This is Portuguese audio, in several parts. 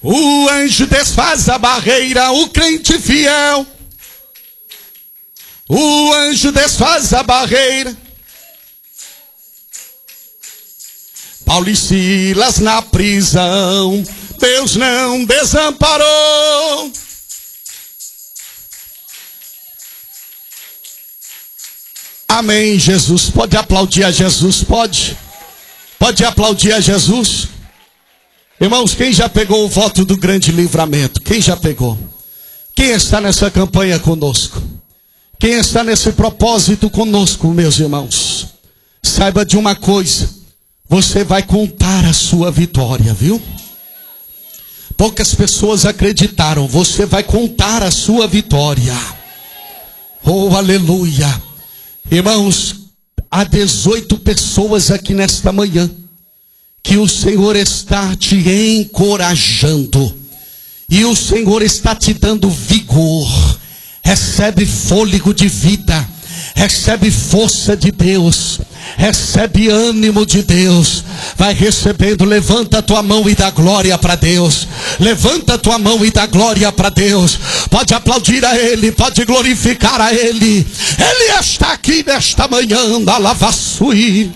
O anjo desfaz a barreira, o crente fiel. O anjo desfaz a barreira. Paulo e Silas na prisão, Deus não desamparou. Amém, Jesus. Pode aplaudir a Jesus, pode? Pode aplaudir a Jesus? Irmãos, quem já pegou o voto do grande livramento? Quem já pegou? Quem está nessa campanha conosco? Quem está nesse propósito conosco, meus irmãos? Saiba de uma coisa: você vai contar a sua vitória, viu? Poucas pessoas acreditaram. Você vai contar a sua vitória. Oh, aleluia. Irmãos, há 18 pessoas aqui nesta manhã que o Senhor está te encorajando, e o Senhor está te dando vigor. Recebe fôlego de vida, recebe força de Deus, recebe ânimo de Deus. Vai recebendo. Levanta a tua mão e dá glória para Deus. Levanta a tua mão e dá glória para Deus. Pode aplaudir a Ele, pode glorificar a Ele. Ele está aqui nesta manhã da Lavaçuí.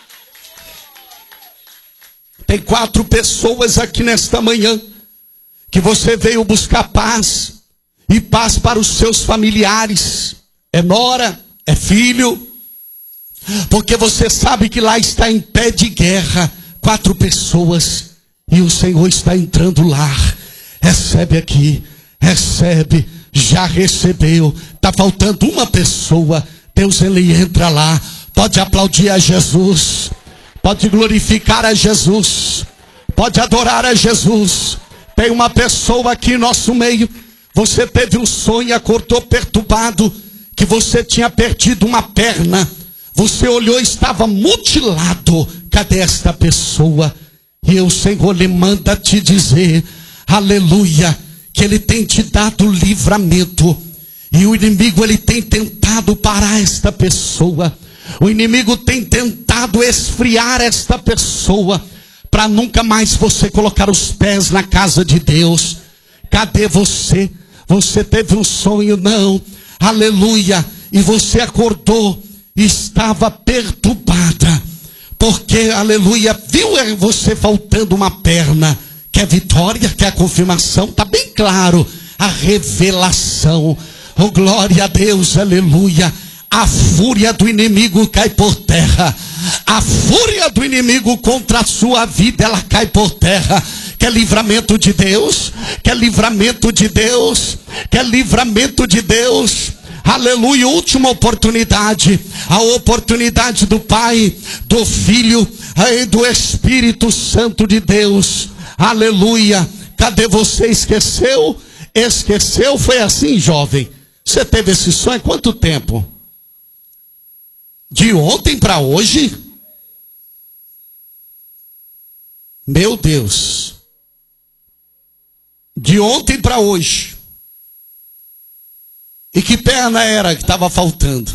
Tem 4 pessoas aqui nesta manhã que você veio buscar paz, e paz para os seus familiares. É nora, é filho, porque você sabe que lá está em pé de guerra 4 pessoas, e o Senhor está entrando lá. Recebe aqui, recebe, já recebeu. Está faltando uma pessoa, Deus, Ele entra lá. Pode aplaudir a Jesus, pode glorificar a Jesus, pode adorar a Jesus. Tem uma pessoa aqui em nosso meio. Você teve um sonho e acordou perturbado, que você tinha perdido uma perna. Você olhou e estava mutilado. Cadê esta pessoa? E o Senhor lhe manda te dizer, aleluia, que Ele tem te dado livramento. E o inimigo, ele tem tentado parar esta pessoa. O inimigo tem tentado esfriar esta pessoa, para nunca mais você colocar os pés na casa de Deus. Cadê você? Você teve um sonho, não, aleluia, e você acordou e estava perturbada, porque, aleluia, viu você faltando uma perna. Quer vitória? Quer confirmação? Está bem claro, a revelação. Oh, glória a Deus, aleluia. A fúria do inimigo cai por terra. A fúria do inimigo contra a sua vida, ela cai por terra. Quer livramento de Deus? Quer livramento de Deus? Quer livramento de Deus? Aleluia, última oportunidade. A oportunidade do Pai, do Filho e do Espírito Santo de Deus. Aleluia. Cadê você? Esqueceu? Esqueceu? Foi assim, jovem? Você teve esse sonho há quanto tempo? De ontem para hoje? Meu Deus. De ontem para hoje. E que perna era que estava faltando?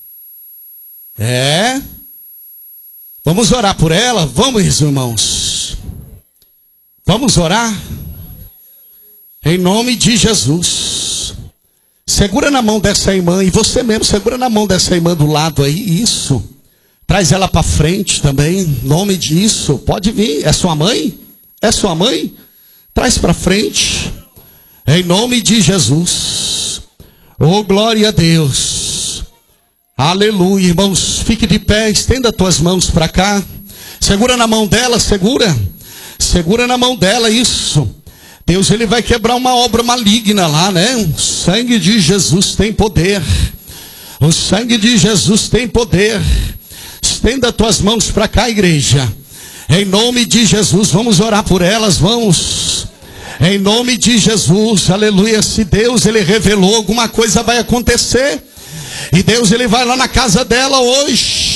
É? Vamos orar por ela? Vamos, irmãos. Vamos orar? Em nome de Jesus. Segura na mão dessa irmã, e você mesmo segura na mão dessa irmã do lado aí, isso. Traz ela para frente também, em nome disso. Pode vir. É sua mãe? É sua mãe? Traz para frente, em nome de Jesus. Oh, glória a Deus. Aleluia, irmãos. Fique de pé, estenda tuas mãos para cá. Segura na mão dela, segura. Segura na mão dela, isso. Deus, Ele vai quebrar uma obra maligna lá, né? O sangue de Jesus tem poder. O sangue de Jesus tem poder. Estenda tuas mãos para cá, igreja. Em nome de Jesus, vamos orar por elas, vamos. Em nome de Jesus, aleluia. Se Deus, Ele revelou, alguma coisa vai acontecer. E Deus, Ele vai lá na casa dela hoje.